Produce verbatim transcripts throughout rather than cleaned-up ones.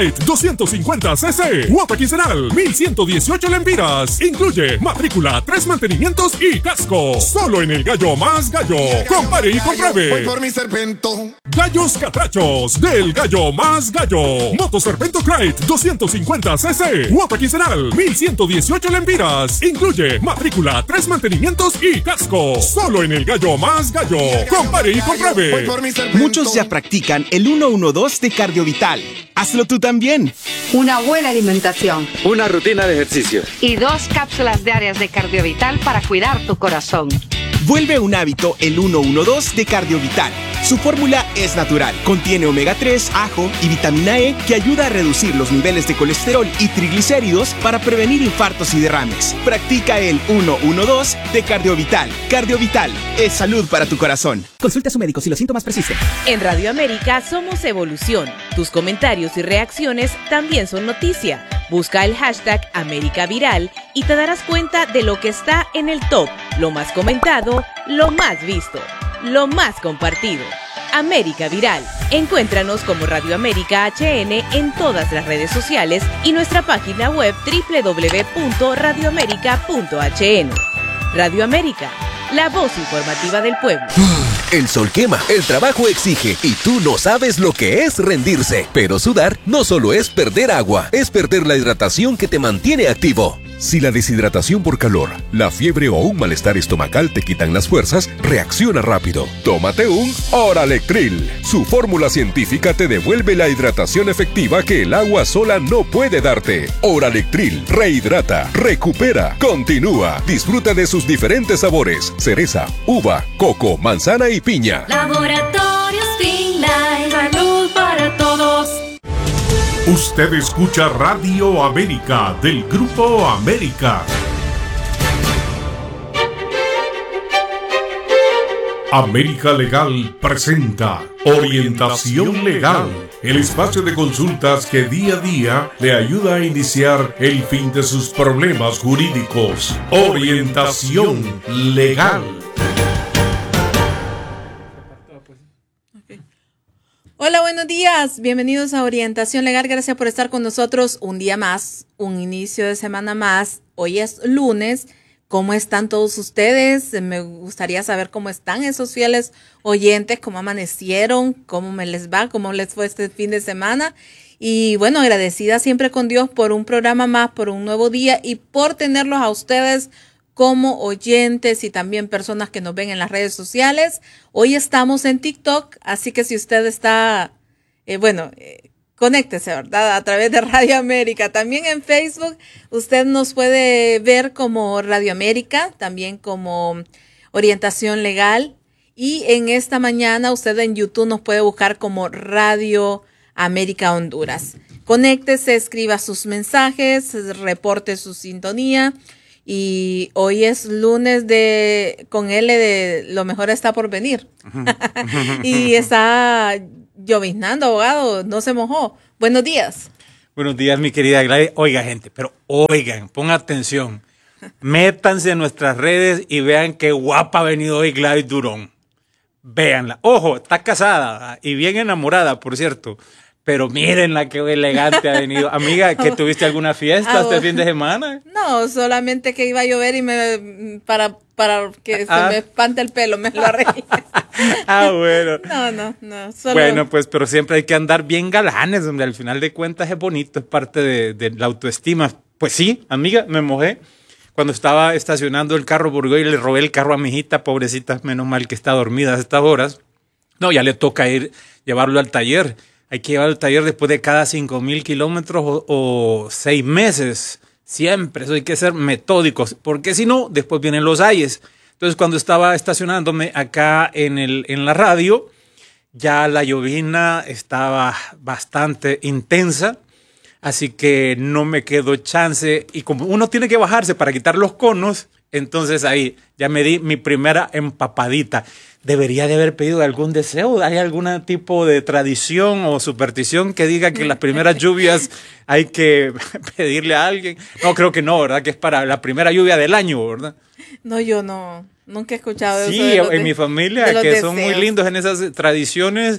Crate doscientos cincuenta cc. Cuota quincenal mil ciento dieciocho lempiras. Incluye matrícula, tres mantenimientos y casco. Solo en el Gallo Más Gallo. Compare y compruebe. Voy por mi serpento. Gallos Catrachos del Gallo Más Gallo. Moto Serpento Crate doscientos cincuenta cc. Cuota quincenal mil ciento dieciocho lempiras. Incluye matrícula, tres mantenimientos y casco. Solo en el Gallo Más Gallo. Compare y compruebe. Voy por mi serpento. Muchos ya practican el uno uno dos de Cardiovital. Hazlo tú también. Una buena alimentación. Una rutina de ejercicios. Y dos cápsulas diarias de Cardiovital para cuidar tu corazón. Vuelve un hábito el uno uno dos de Cardiovital. Su fórmula es natural, contiene omega tres, ajo y vitamina E que ayuda a reducir los niveles de colesterol y triglicéridos para prevenir infartos y derrames. Practica el uno uno dos de Cardiovital. Cardiovital es salud para tu corazón. Consulte a su médico si los síntomas persisten. En Radio América somos evolución. Tus comentarios y reacciones también son noticia. Busca el hashtag América Viral y te darás cuenta de lo que está en el top, lo más comentado, lo más visto, lo más compartido. América Viral. Encuéntranos como Radio América H N en todas las redes sociales y nuestra página web doble u doble u doble u punto radio américa punto h n. Radio América, la voz informativa del pueblo. El sol quema, el trabajo exige y tú no sabes lo que es rendirse. Pero sudar no solo es perder agua, es perder la hidratación que te mantiene activo. Si la deshidratación por calor, la fiebre o un malestar estomacal te quitan las fuerzas, reacciona rápido. Tómate un Oralectril. Su fórmula científica te devuelve la hidratación efectiva que el agua sola no puede darte. Oralectril rehidrata, recupera, continúa. Disfruta de sus diferentes sabores: cereza, uva, coco, manzana y piña. Laboratorios Finlay, salud para todos. Usted escucha Radio América del Grupo América. América Legal presenta Orientación Legal, el espacio de consultas que día a día le ayuda a iniciar el fin de sus problemas jurídicos. Orientación Legal. Hola, buenos días. Bienvenidos a Orientación Legal. Gracias por estar con nosotros un día más, un inicio de semana más. Hoy es lunes. ¿Cómo están todos ustedes? Me gustaría saber cómo están esos fieles oyentes, cómo amanecieron, cómo me les va, cómo les fue este fin de semana. Y bueno, agradecida siempre con Dios por un programa más, por un nuevo día y por tenerlos a ustedes como oyentes y también personas que nos ven en las redes sociales. Hoy estamos en TikTok, así que si usted está, eh, bueno, eh, conéctese, ¿verdad? A través de Radio América. También en Facebook usted nos puede ver como Radio América, también como Orientación Legal. Y en esta mañana usted en YouTube nos puede buscar como Radio América Honduras. Conéctese, escriba sus mensajes, reporte su sintonía. Y hoy es lunes de con L de lo mejor está por venir. Y está lloviznando, abogado, no se mojó. Buenos días. Buenos días, mi querida Gladys. Oiga, gente, pero oigan, pongan atención. Métanse en nuestras redes y vean qué guapa ha venido hoy Gladys Durón. Véanla. Ojo, está casada y bien enamorada, por cierto. Pero mírenla, qué elegante ha venido. Amiga, ¿que tuviste alguna fiesta ah, este fin de semana? No, solamente que iba a llover y me para para que ah. se me espante el pelo, me lo arreglé. Ah, bueno. No, no, no. Solo... Bueno, pues, pero siempre hay que andar bien galanes, donde al final de cuentas es bonito, es parte de, de la autoestima. Pues sí, amiga, me mojé. Cuando estaba estacionando el carro por y le robé el carro a mi hijita, pobrecita, menos mal que está dormida a estas horas. No, ya le toca ir, llevarlo al taller. Hay que llevarlo al taller después de cada cinco mil kilómetros o, o seis meses. Siempre, eso hay que ser metódicos, porque si no, después vienen los ayes. Entonces, cuando estaba estacionándome acá en, el, en la radio, ya la llovizna estaba bastante intensa, así que no me quedó chance. Y como uno tiene que bajarse para quitar los conos, entonces ahí ya me di mi primera empapadita. Debería de haber pedido algún deseo. ¿Hay algún tipo de tradición o superstición que diga que las primeras lluvias hay que pedirle a alguien? No, creo que no, ¿verdad? Que es para la primera lluvia del año, ¿verdad? No, yo no. Nunca he escuchado sí, eso. Sí, en de, mi familia, que deseos. Son muy lindos en esas tradiciones.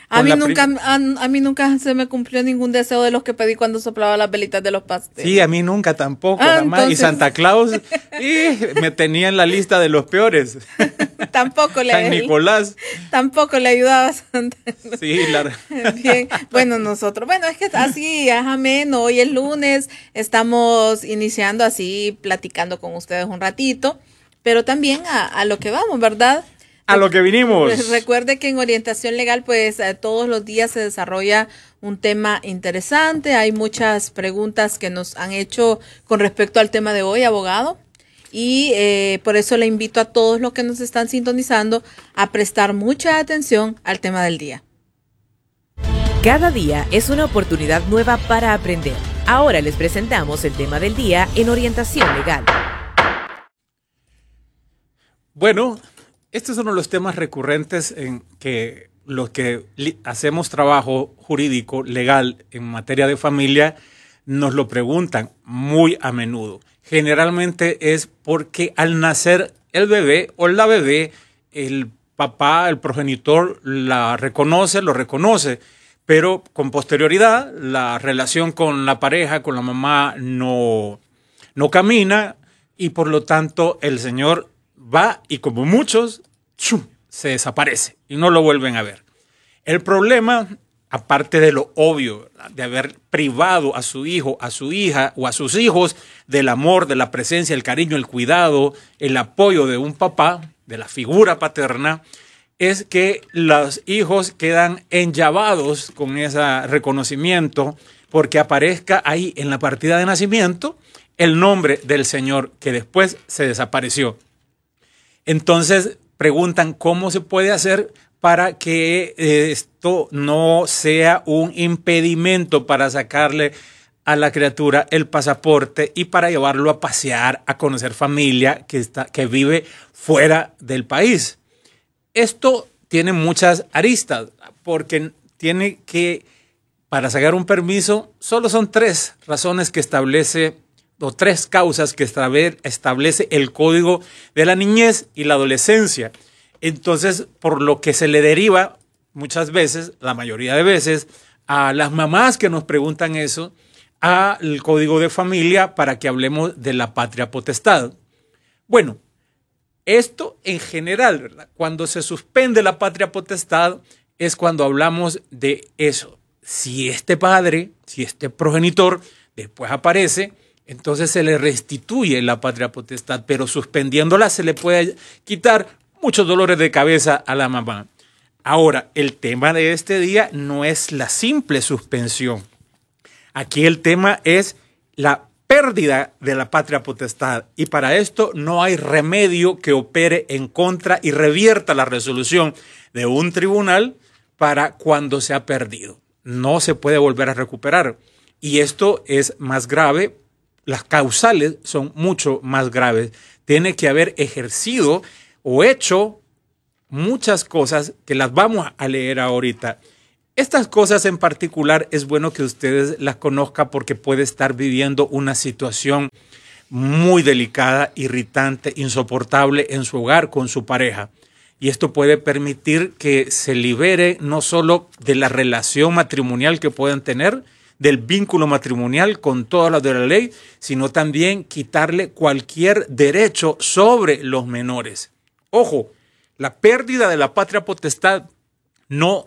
A mí, nunca, a, a mí nunca se me cumplió ningún deseo de los que pedí cuando soplaba las velitas de los pasteles. Sí, a mí nunca tampoco, ah, mamá. Entonces... Y Santa Claus y me tenía en la lista de los peores. Tampoco le San Nicolás. Tampoco le ayudaba a Santa. Sí, la... Bien, bueno, nosotros, bueno, es que así es ameno. Hoy es lunes, estamos iniciando así, platicando con ustedes un ratito, pero también a, a lo que vamos, ¿verdad? A lo que vinimos. Recuerde que en orientación legal, pues eh, todos los días se desarrolla un tema interesante. Hay muchas preguntas que nos han hecho con respecto al tema de hoy, abogado. Y eh, por eso le invito a todos los que nos están sintonizando a prestar mucha atención al tema del día. Cada día es una oportunidad nueva para aprender. Ahora les presentamos el tema del día en orientación legal. Bueno, este es uno de los temas recurrentes en que los que hacemos trabajo jurídico, legal, en materia de familia, nos lo preguntan muy a menudo. Generalmente es porque al nacer el bebé o la bebé, el papá, el progenitor, la reconoce, lo reconoce, pero con posterioridad la relación con la pareja, con la mamá, no, no camina y por lo tanto el señor va y como muchos, ¡chum!, se desaparece y no lo vuelven a ver. El problema, aparte de lo obvio, de haber privado a su hijo, a su hija o a sus hijos del amor, de la presencia, el cariño, el cuidado, el apoyo de un papá, de la figura paterna, es que los hijos quedan enllavados con ese reconocimiento porque aparezca ahí en la partida de nacimiento el nombre del señor que después se desapareció. Entonces preguntan cómo se puede hacer para que eh, esto no sea un impedimento para sacarle a la criatura el pasaporte y para llevarlo a pasear, a conocer familia que, está, que vive fuera del país. Esto tiene muchas aristas porque tiene que, para sacar un permiso, solo son tres razones que establece o tres causas que establece el Código de la Niñez y la Adolescencia. Entonces, por lo que se le deriva muchas veces, la mayoría de veces, a las mamás que nos preguntan eso, al Código de Familia para que hablemos de la patria potestad. Bueno, esto en general, ¿verdad? Cuando se suspende la patria potestad es cuando hablamos de eso. Si este padre, si este progenitor después aparece, entonces se le restituye la patria potestad, pero suspendiéndola se le puede quitar muchos dolores de cabeza a la mamá. Ahora, el tema de este día no es la simple suspensión. Aquí el tema es la pérdida de la patria potestad y para esto no hay remedio que opere en contra y revierta la resolución de un tribunal para cuando se ha perdido. No se puede volver a recuperar y esto es más grave. Las causales son mucho más graves. Tiene que haber ejercido o hecho muchas cosas que las vamos a leer ahorita. Estas cosas en particular es bueno que ustedes las conozcan porque puede estar viviendo una situación muy delicada, irritante, insoportable en su hogar con su pareja. Y esto puede permitir que se libere no solo de la relación matrimonial que puedan tener, del vínculo matrimonial con todas las de la ley, sino también quitarle cualquier derecho sobre los menores. Ojo, la pérdida de la patria potestad no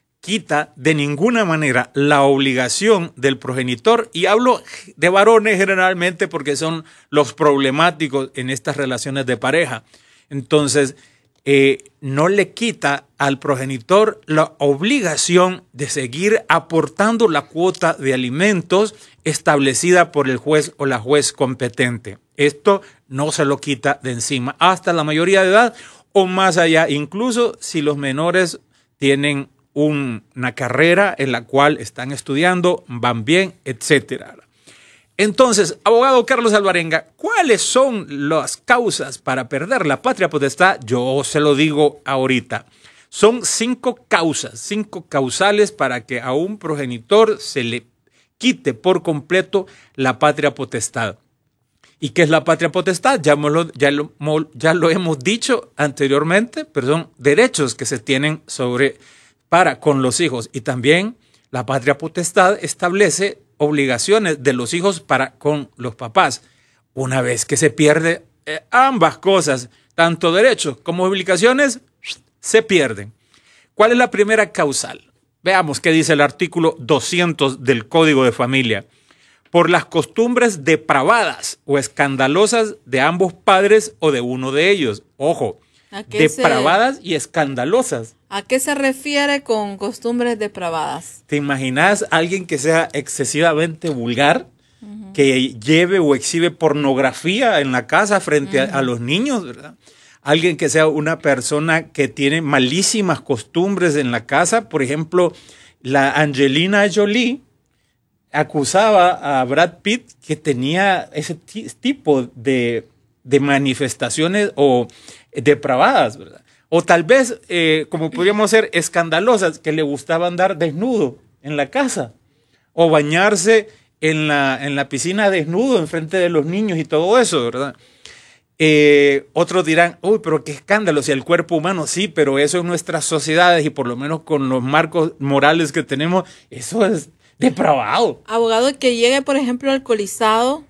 quita de ninguna manera la obligación del progenitor, y hablo de varones generalmente porque son los problemáticos en estas relaciones de pareja. Entonces, eh, no le quita al progenitor la obligación de seguir aportando la cuota de alimentos establecida por el juez o la juez competente. Esto no se lo quita de encima hasta la mayoría de edad o más allá, incluso si los menores tienen un, una carrera en la cual están estudiando, van bien, etcétera. Entonces, abogado Carlos Alvarenga, ¿cuáles son las causas para perder la patria potestad? Yo se lo digo ahorita. Son cinco causas, cinco causales para que a un progenitor se le quite por completo la patria potestad. ¿Y qué es la patria potestad? Ya lo, ya, lo, ya lo hemos dicho anteriormente, pero son derechos que se tienen sobre para con los hijos. Y también la patria potestad establece obligaciones de los hijos para con los papás. Una vez que se pierde eh, ambas cosas, tanto derechos como obligaciones, se pierden. ¿Cuál es la primera causal? Veamos qué dice el artículo doscientos del Código de Familia. Por las costumbres depravadas o escandalosas de ambos padres o de uno de ellos. Ojo, depravadas se, y escandalosas. ¿A qué se refiere con costumbres depravadas? ¿Te imaginas a alguien que sea excesivamente vulgar, uh-huh. que lleve o exhibe pornografía en la casa frente uh-huh. a, a los niños, ¿verdad? Alguien que sea una persona que tiene malísimas costumbres en la casa. Por ejemplo, la Angelina Jolie acusaba a Brad Pitt que tenía ese t- tipo de, de manifestaciones o depravadas, ¿verdad? O tal vez, eh, como podríamos ser, escandalosas, que le gustaba andar desnudo en la casa o bañarse en la, en la piscina desnudo enfrente de los niños y todo eso, ¿verdad? Eh, otros dirán, uy, pero qué escándalo, si el cuerpo humano, sí, pero eso en nuestras sociedades y por lo menos con los marcos morales que tenemos, eso es depravado. Abogado, que llegue, por ejemplo, alcoholizado.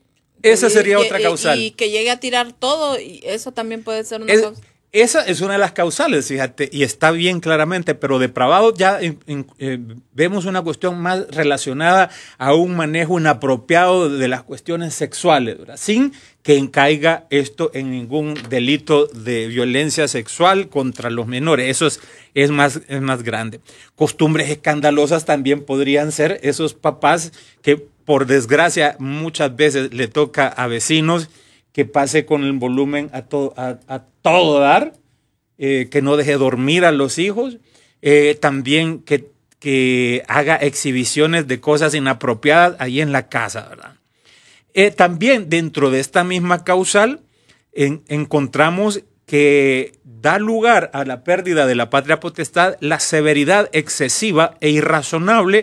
Esa y, sería y, otra causal. Y que llegue a tirar todo, y eso también puede ser una es, causa. Esa es una de las causales, fíjate, y está bien claramente, pero depravado ya en, en, eh, vemos una cuestión más relacionada a un manejo inapropiado de las cuestiones sexuales, ¿verdad? Sin que caiga esto en ningún delito de violencia sexual contra los menores. Eso es, es, más, es más grande. Costumbres escandalosas también podrían ser esos papás que, por desgracia, muchas veces le toca a vecinos que pase con el volumen a, to, a, a todo dar, eh, que no deje dormir a los hijos, eh, también que, que haga exhibiciones de cosas inapropiadas ahí en la casa, ¿verdad? Eh, también dentro de esta misma causal en, encontramos que da lugar a la pérdida de la patria potestad la severidad excesiva e irrazonable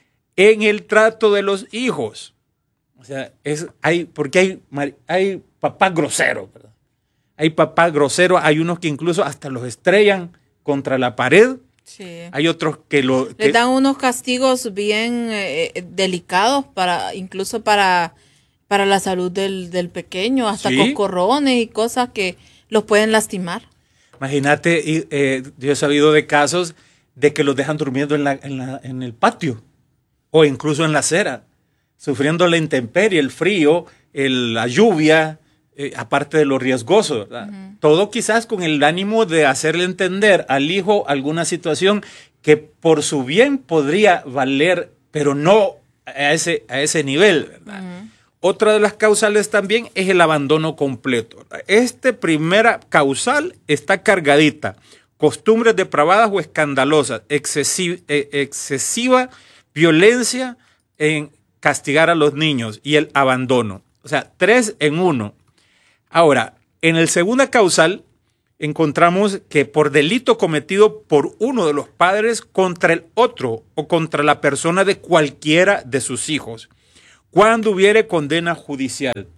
en el trato de los hijos. O sea, es, hay, porque hay, hay papás groseros, ¿verdad? Hay papás groseros, hay unos que incluso hasta los estrellan contra la pared. Sí. Hay otros que lo... Les dan unos castigos bien eh, delicados, para incluso para, para la salud del, del pequeño, hasta ¿sí? coscorrones y cosas que los pueden lastimar. Imagínate, eh, yo he sabido de casos de que los dejan durmiendo en, la, en, la, en el patio o incluso en la acera, sufriendo la intemperie, el frío, el, la lluvia, eh, aparte de lo riesgoso, ¿verdad? Uh-huh. Todo quizás con el ánimo de hacerle entender al hijo alguna situación que por su bien podría valer, pero no a ese, a ese nivel, ¿verdad? Uh-huh. Otra de las causales también es el abandono completo. Esta primera causal está cargadita. Costumbres depravadas o escandalosas, excesiva, eh, excesiva violencia en castigar a los niños y el abandono. O sea, tres en uno. Ahora, en el segunda causal encontramos que por delito cometido por uno de los padres contra el otro o contra la persona de cualquiera de sus hijos, cuando hubiere condena judicial.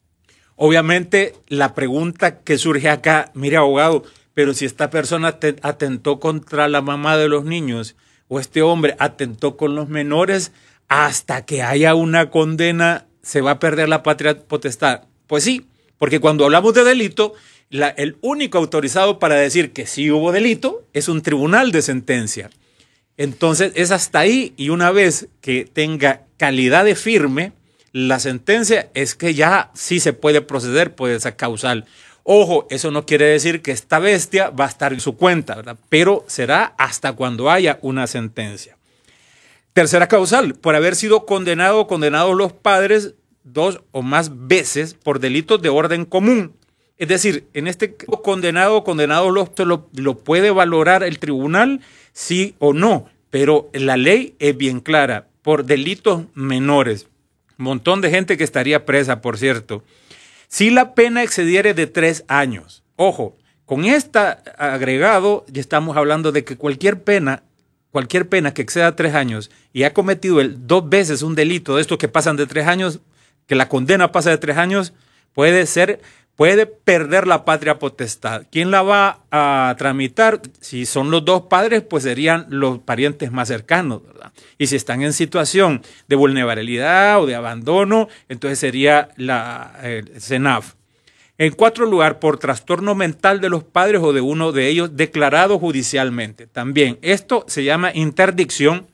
Obviamente, la pregunta que surge acá, mire, abogado, pero si esta persona te atentó contra la mamá de los niños o este hombre atentó con los menores, hasta que haya una condena, ¿se va a perder la patria potestad? Pues sí, porque cuando hablamos de delito, la, el único autorizado para decir que sí hubo delito es un tribunal de sentencia. Entonces es hasta ahí, y una vez que tenga calidad de firme la sentencia, es que ya sí se puede proceder por esa causal. Ojo, eso no quiere decir que esta bestia va a estar en su cuenta, ¿verdad? Pero será hasta cuando haya una sentencia. Tercera causal, por haber sido condenado o condenados los padres dos o más veces por delitos de orden común. Es decir, en este condenado o condenados los lo, lo puede valorar el tribunal, sí o no, pero la ley es bien clara, por delitos menores. Un montón de gente que estaría presa, por cierto. Si la pena excediere de tres años, ojo, con este agregado ya estamos hablando de que cualquier pena, cualquier pena que exceda tres años y ha cometido el, dos veces un delito de estos que pasan de tres años, que la condena pasa de tres años, puede ser puede perder la patria potestad. ¿Quién la va a tramitar? Si son los dos padres, pues serían los parientes más cercanos, ¿verdad? Y si están en situación de vulnerabilidad o de abandono, entonces sería la el CENAF. En cuarto lugar, por trastorno mental de los padres o de uno de ellos declarado judicialmente. También esto se llama interdicción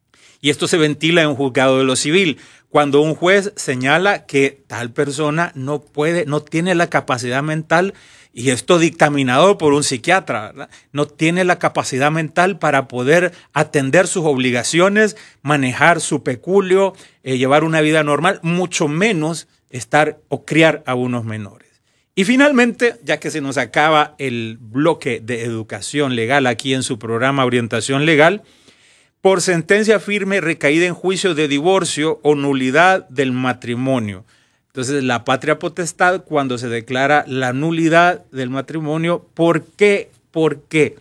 y esto se ventila en un juzgado de lo civil. Cuando un juez señala que tal persona no puede, no tiene la capacidad mental, y esto dictaminado por un psiquiatra, ¿verdad? No tiene la capacidad mental para poder atender sus obligaciones, manejar su peculio, eh, llevar una vida normal, mucho menos estar o criar a unos menores. Y finalmente, ya que se nos acaba el bloque de educación legal aquí en su programa Orientación Legal, por sentencia firme recaída en juicio de divorcio o nulidad del matrimonio. Entonces, la patria potestad, cuando se declara la nulidad del matrimonio, ¿por qué? ¿Por qué?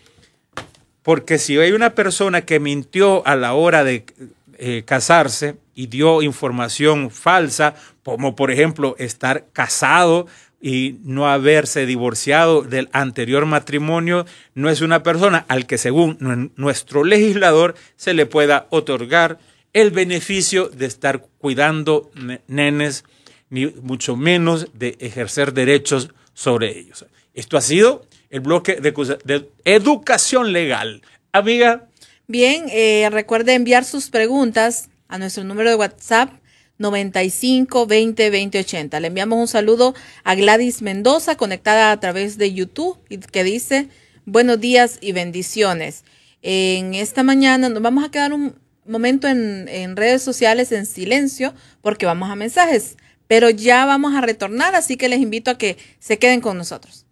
Porque si hay una persona que mintió a la hora de eh, casarse y dio información falsa, como por ejemplo estar casado y no haberse divorciado del anterior matrimonio, no es una persona al que según nuestro legislador se le pueda otorgar el beneficio de estar cuidando nenes, ni mucho menos de ejercer derechos sobre ellos. Esto ha sido el bloque de, de educación legal. Amiga. Bien, eh, recuerde enviar sus preguntas a nuestro número de WhatsApp noventa y cinco veinte veinte ochenta. Le enviamos un saludo a Gladys Mendoza, conectada a través de YouTube, que dice: buenos días y bendiciones. En esta mañana nos vamos a quedar un momento en, en redes sociales en silencio porque vamos a mensajes, pero ya vamos a retornar, así que les invito a que se queden con nosotros.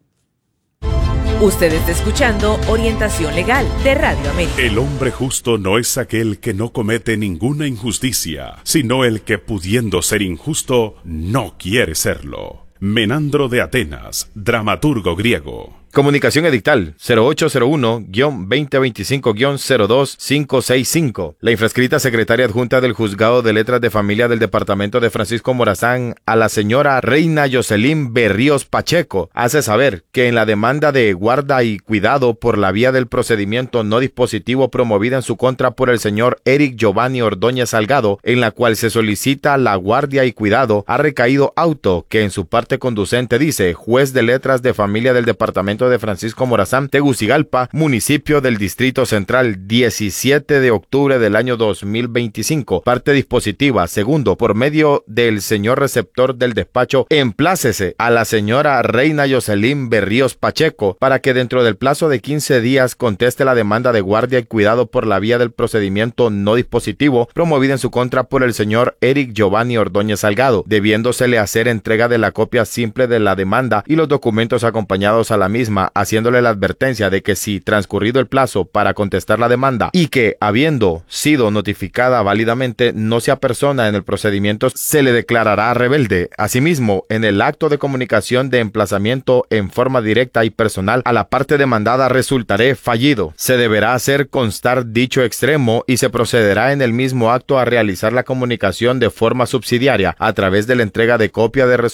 Usted está escuchando Orientación Legal de Radio América. El hombre justo no es aquel que no comete ninguna injusticia, sino el que, pudiendo ser injusto, no quiere serlo. Menandro de Atenas, dramaturgo griego. Comunicación edictal cero ocho cero uno veinte veinticinco cero dos cinco seis cinco. La infrascrita secretaria adjunta del Juzgado de Letras de Familia del Departamento de Francisco Morazán a la señora Reina Jocelyn Berríos Pacheco hace saber que en la demanda de guarda y cuidado por la vía del procedimiento no dispositivo promovida en su contra por el señor Eric Giovanni Ordóñez Salgado, en la cual se solicita la guardia y cuidado, ha recaído auto que en su parte conducente dice: Juez de Letras de Familia del Departamento de Francisco Morazán, Tegucigalpa, municipio del Distrito Central, diecisiete de octubre del año dos mil veinticinco. Parte dispositiva. Segundo, por medio del señor receptor del despacho, emplácese a la señora Reina Jocelyn Berríos Pacheco para que dentro del plazo de quince días conteste la demanda de guardia y cuidado por la vía del procedimiento no dispositivo promovida en su contra por el señor Eric Giovanni Ordóñez Salgado, debiéndosele hacer entrega de la copia simple de la demanda y los documentos acompañados a la misma, haciéndole la advertencia de que si transcurrido el plazo para contestar la demanda y que, habiendo sido notificada válidamente, no se apersona en el procedimiento, se le declarará rebelde. Asimismo, en el acto de comunicación de emplazamiento en forma directa y personal a la parte demandada resultaré fallido. Se deberá hacer constar dicho extremo y se procederá en el mismo acto a realizar la comunicación de forma subsidiaria a través de la entrega de copia de resolución